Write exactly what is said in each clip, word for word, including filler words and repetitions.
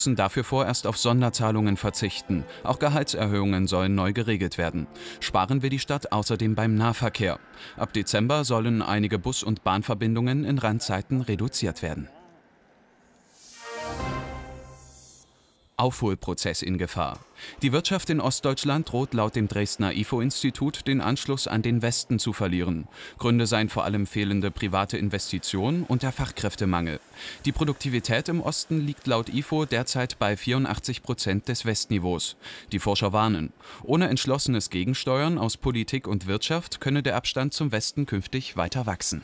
müssen dafür vorerst auf Sonderzahlungen verzichten. Auch Gehaltserhöhungen sollen neu geregelt werden. Sparen will die Stadt außerdem beim Nahverkehr. Ab Dezember sollen einige Bus- und Bahnverbindungen in Randzeiten reduziert werden. Aufholprozess in Gefahr. Die Wirtschaft in Ostdeutschland droht laut dem Dresdner I F O-Institut den Anschluss an den Westen zu verlieren. Gründe seien vor allem fehlende private Investitionen und der Fachkräftemangel. Die Produktivität im Osten liegt laut I F O derzeit bei vierundachtzig Prozent des Westniveaus. Die Forscher warnen, ohne entschlossenes Gegensteuern aus Politik und Wirtschaft könne der Abstand zum Westen künftig weiter wachsen.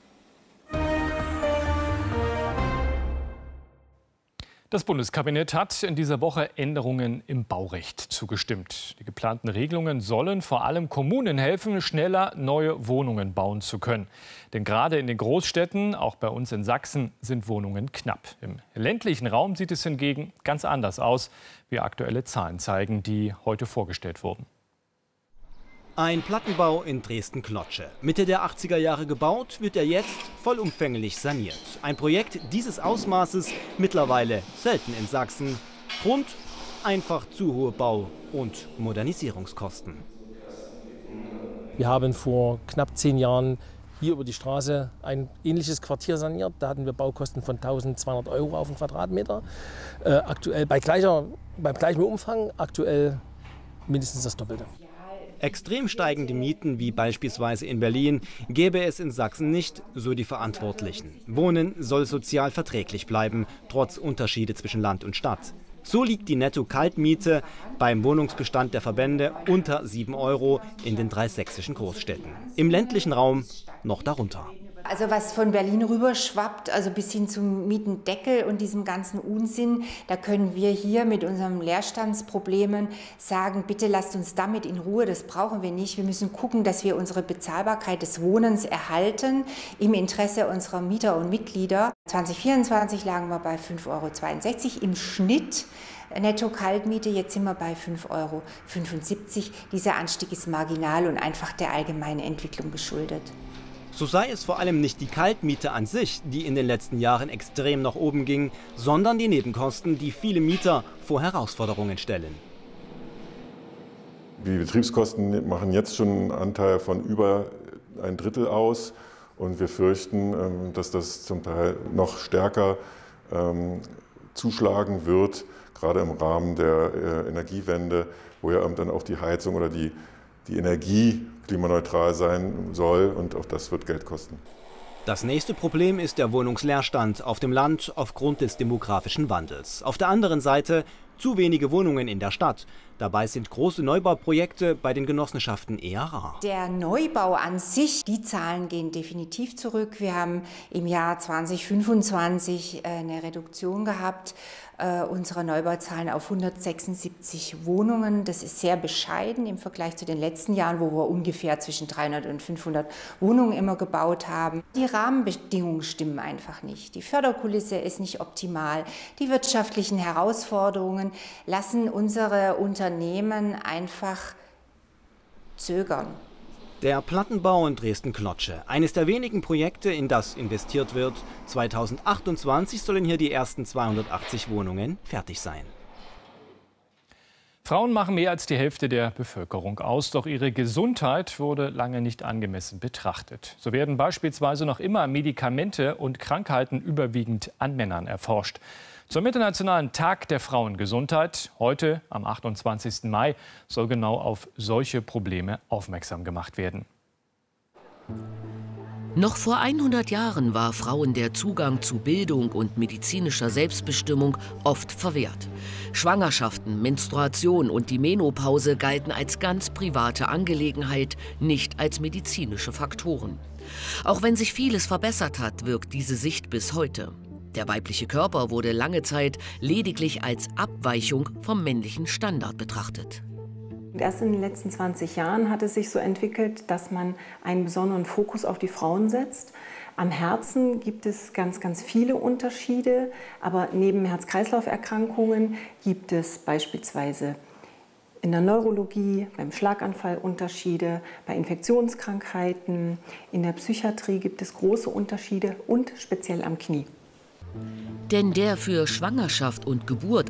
Das Bundeskabinett hat in dieser Woche Änderungen im Baurecht zugestimmt. Die geplanten Regelungen sollen vor allem Kommunen helfen, schneller neue Wohnungen bauen zu können. Denn gerade in den Großstädten, auch bei uns in Sachsen, sind Wohnungen knapp. Im ländlichen Raum sieht es hingegen ganz anders aus, wie aktuelle Zahlen zeigen, die heute vorgestellt wurden. Ein Plattenbau in Dresden-Knotsche. Mitte der achtziger Jahre gebaut, wird er jetzt vollumfänglich saniert. Ein Projekt dieses Ausmaßes mittlerweile selten in Sachsen. Grund: einfach zu hohe Bau- und Modernisierungskosten. Wir haben vor knapp zehn Jahren hier über die Straße ein ähnliches Quartier saniert. Da hatten wir Baukosten von tausendzweihundert Euro auf den Quadratmeter. Äh, aktuell bei gleicher, beim gleichen Umfang, aktuell mindestens das Doppelte. Extrem steigende Mieten, wie beispielsweise in Berlin, gäbe es in Sachsen nicht, so die Verantwortlichen. Wohnen soll sozial verträglich bleiben, trotz Unterschiede zwischen Land und Stadt. So liegt die Netto-Kaltmiete beim Wohnungsbestand der Verbände unter sieben Euro in den drei sächsischen Großstädten. Im ländlichen Raum noch darunter. Also was von Berlin rüberschwappt, also bis hin zum Mietendeckel und diesem ganzen Unsinn, da können wir hier mit unseren Leerstandsproblemen sagen, bitte lasst uns damit in Ruhe, das brauchen wir nicht. Wir müssen gucken, dass wir unsere Bezahlbarkeit des Wohnens erhalten im Interesse unserer Mieter und Mitglieder. zwanzig vierundzwanzig lagen wir bei fünf Euro zweiundsechzig im Schnitt. Netto-Kaltmiete, jetzt sind wir bei fünf Euro fünfundsiebzig. Dieser Anstieg ist marginal und einfach der allgemeinen Entwicklung geschuldet. So sei es vor allem nicht die Kaltmiete an sich, die in den letzten Jahren extrem nach oben ging, sondern die Nebenkosten, die viele Mieter vor Herausforderungen stellen. Die Betriebskosten machen jetzt schon einen Anteil von über ein Drittel aus. Und wir fürchten, dass das zum Teil noch stärker zuschlagen wird, gerade im Rahmen der Energiewende, wo ja dann auch die Heizung oder die die Energie klimaneutral sein soll, und auch das wird Geld kosten. Das nächste Problem ist der Wohnungsleerstand auf dem Land aufgrund des demografischen Wandels. Auf der anderen Seite zu wenige Wohnungen in der Stadt. Dabei sind große Neubauprojekte bei den Genossenschaften eher rar. Der Neubau an sich, die Zahlen gehen definitiv zurück. Wir haben im Jahr zwanzig fünfundzwanzig eine Reduktion gehabt äh, unserer Neubauzahlen auf hundertsechsundsiebzig Wohnungen. Das ist sehr bescheiden im Vergleich zu den letzten Jahren, wo wir ungefähr zwischen dreihundert und fünfhundert Wohnungen immer gebaut haben. Die Rahmenbedingungen stimmen einfach nicht. Die Förderkulisse ist nicht optimal. Die wirtschaftlichen Herausforderungen lassen unsere Unternehmen einfach zögern. Der Plattenbau in Dresden-Knotsche, eines der wenigen Projekte, in das investiert wird. zweitausendachtundzwanzig sollen hier die ersten zweihundertachtzig Wohnungen fertig sein. Frauen machen mehr als die Hälfte der Bevölkerung aus, doch ihre Gesundheit wurde lange nicht angemessen betrachtet. So werden beispielsweise noch immer Medikamente und Krankheiten überwiegend an Männern erforscht. Zum Internationalen Tag der Frauengesundheit, heute am achtundzwanzigsten Mai, soll genau auf solche Probleme aufmerksam gemacht werden. Noch vor hundert Jahren war Frauen der Zugang zu Bildung und medizinischer Selbstbestimmung oft verwehrt. Schwangerschaften, Menstruation und die Menopause galten als ganz private Angelegenheit, nicht als medizinische Faktoren. Auch wenn sich vieles verbessert hat, wirkt diese Sicht bis heute. Der weibliche Körper wurde lange Zeit lediglich als Abweichung vom männlichen Standard betrachtet. Erst in den letzten zwanzig Jahren hat es sich so entwickelt, dass man einen besonderen Fokus auf die Frauen setzt. Am Herzen gibt es ganz, ganz viele Unterschiede, aber neben Herz-Kreislauf-Erkrankungen gibt es beispielsweise in der Neurologie, beim Schlaganfall Unterschiede, bei Infektionskrankheiten, in der Psychiatrie gibt es große Unterschiede und speziell am Knie. Denn der für Schwangerschaft und Geburt